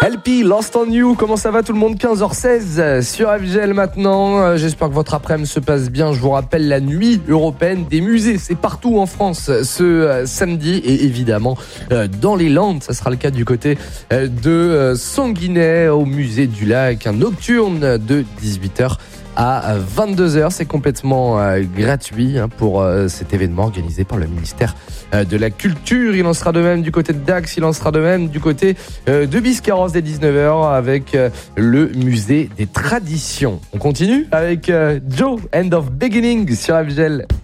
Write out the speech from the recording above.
LP, Lost on You, comment ça va tout le monde? 15h16 sur FGL maintenant. J'espère que votre après-midi se passe bien. Je vous rappelle la nuit européenne des musées. C'est partout en France ce samedi et évidemment dans les Landes. Ça sera le cas du côté de Sanguinet au musée du Lac. Un nocturne de 18h à 22h. C'est complètement gratuit pour cet événement organisé par le ministère de la Culture. Il en sera de même du côté de Dax, il en sera de même du côté de Biscarrosse dès 19h avec le musée des traditions. On continue avec Joe, End of Beginning sur FGL.